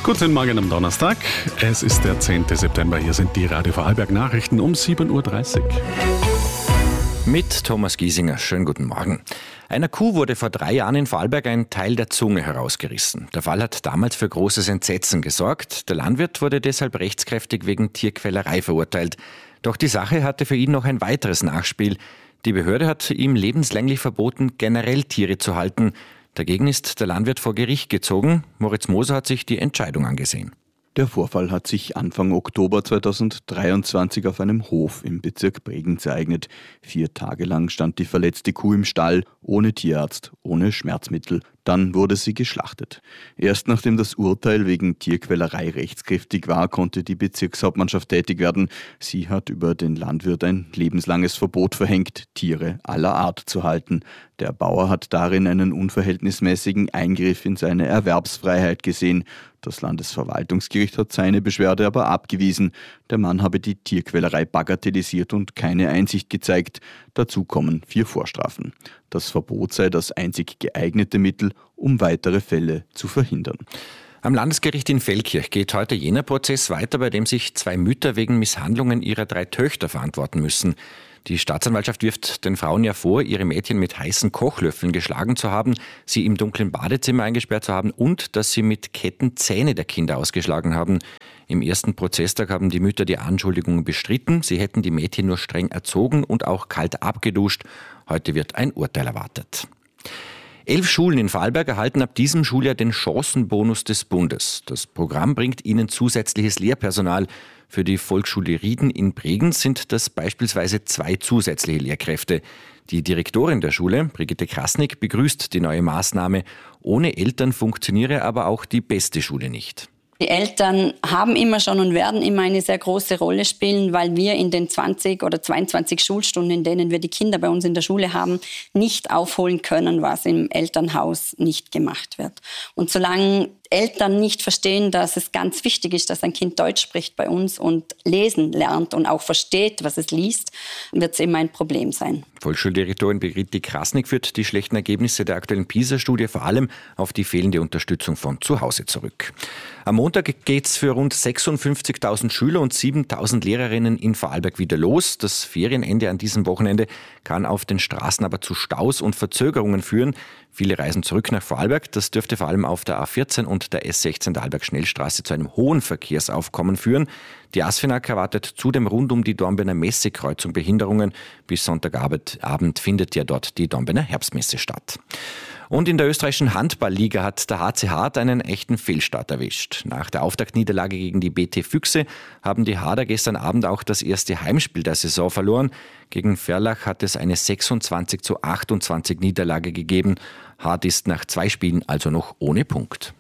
Guten Morgen am Donnerstag. Es ist der 10. September. Hier sind die Radio Vorarlberg Nachrichten um 7.30 Uhr. Mit Thomas Giesinger. Schönen guten Morgen. Einer Kuh wurde vor 3 Jahren in Vorarlberg ein Teil der Zunge herausgerissen. Der Fall hat damals für großes Entsetzen gesorgt. Der Landwirt wurde deshalb rechtskräftig wegen Tierquälerei verurteilt. Doch die Sache hatte für ihn noch ein weiteres Nachspiel. Die Behörde hat ihm lebenslänglich verboten, generell Tiere zu halten. Dagegen ist der Landwirt vor Gericht gezogen. Moritz Moser hat sich die Entscheidung angesehen. Der Vorfall hat sich Anfang Oktober 2023 auf einem Hof im Bezirk Bregenz ereignet. 4 Tage lang stand die verletzte Kuh im Stall, ohne Tierarzt, ohne Schmerzmittel. Dann wurde sie geschlachtet. Erst nachdem das Urteil wegen Tierquälerei rechtskräftig war, konnte die Bezirkshauptmannschaft tätig werden. Sie hat über den Landwirt ein lebenslanges Verbot verhängt, Tiere aller Art zu halten. Der Bauer hat darin einen unverhältnismäßigen Eingriff in seine Erwerbsfreiheit gesehen. Das Landesverwaltungsgericht hat seine Beschwerde aber abgewiesen. Der Mann habe die Tierquälerei bagatellisiert und keine Einsicht gezeigt. Dazu kommen 4 Vorstrafen. Das Verbot sei das einzig geeignete Mittel, um weitere Fälle zu verhindern. Am Landesgericht in Feldkirch geht heute jener Prozess weiter, bei dem sich 2 Mütter wegen Misshandlungen ihrer 3 Töchter verantworten müssen. Die Staatsanwaltschaft wirft den Frauen ja vor, ihre Mädchen mit heißen Kochlöffeln geschlagen zu haben, sie im dunklen Badezimmer eingesperrt zu haben und dass sie mit Ketten Zähne der Kinder ausgeschlagen haben. Im ersten Prozesstag haben die Mütter die Anschuldigungen bestritten. Sie hätten die Mädchen nur streng erzogen und auch kalt abgeduscht. Heute wird ein Urteil erwartet. 11 Schulen in Vorarlberg erhalten ab diesem Schuljahr den Chancenbonus des Bundes. Das Programm bringt ihnen zusätzliches Lehrpersonal. Für die Volksschule Rieden in Bregenz sind das beispielsweise 2 zusätzliche Lehrkräfte. Die Direktorin der Schule, Brigitte Krasnick, begrüßt die neue Maßnahme. Ohne Eltern funktioniere aber auch die beste Schule nicht. Die Eltern haben immer schon und werden immer eine sehr große Rolle spielen, weil wir in den 20 oder 22 Schulstunden, in denen wir die Kinder bei uns in der Schule haben, nicht aufholen können, was im Elternhaus nicht gemacht wird. Und solange Eltern nicht verstehen, dass es ganz wichtig ist, dass ein Kind Deutsch spricht bei uns und lesen lernt und auch versteht, was es liest, wird es immer ein Problem sein. Volksschuldirektorin Brigitte Krasnick führt die schlechten Ergebnisse der aktuellen PISA-Studie vor allem auf die fehlende Unterstützung von zu Hause zurück. Am Montag geht's für rund 56.000 Schüler und 7.000 Lehrerinnen in Vorarlberg wieder los. Das Ferienende an diesem Wochenende kann auf den Straßen aber zu Staus und Verzögerungen führen. Viele reisen zurück nach Vorarlberg. Das dürfte vor allem auf der A14 und der S16 der Arlberg-Schnellstraße zu einem hohen Verkehrsaufkommen führen. Die ASFINAG erwartet zudem rund um die Dornbirner Messekreuzung Behinderungen. Bis Sonntagabend findet ja dort die Dornbirner Herbstmesse statt. Und in der österreichischen Handballliga hat der HC Hart einen echten Fehlstart erwischt. Nach der Auftaktniederlage gegen die BT Füchse haben die Harder gestern Abend auch das erste Heimspiel der Saison verloren. Gegen Ferlach hat es eine 26:28 Niederlage gegeben. Hart ist nach 2 Spielen also noch ohne Punkt.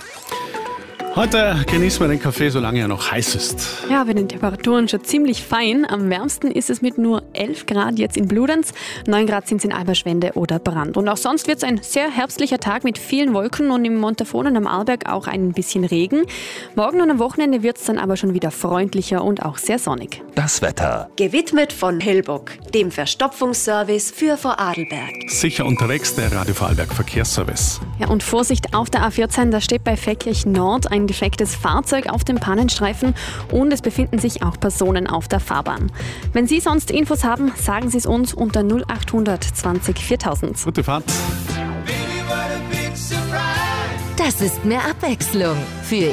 Heute genießen wir den Kaffee, solange er noch heiß ist. Ja, bei den Temperaturen schon ziemlich fein. Am wärmsten ist es mit nur 11 Grad jetzt in Bludenz. 9 Grad sind es in Alberschwende oder Brand. Und auch sonst wird es ein sehr herbstlicher Tag mit vielen Wolken und im Montafon und am Arlberg auch ein bisschen Regen. Morgen und am Wochenende wird es dann aber schon wieder freundlicher und auch sehr sonnig. Das Wetter. Gewidmet von Hellbock, dem Verstopfungsservice für Vorarlberg. Sicher unterwegs, der Radio Vorarlberg Verkehrsservice. Ja, und Vorsicht auf der A14, da steht bei Feldkirch Nord ein defektes Fahrzeug auf dem Pannenstreifen und es befinden sich auch Personen auf der Fahrbahn. Wenn Sie sonst Infos haben, sagen Sie es uns unter 0800 20 4000. Gute Fahrt. Das ist mehr Abwechslung für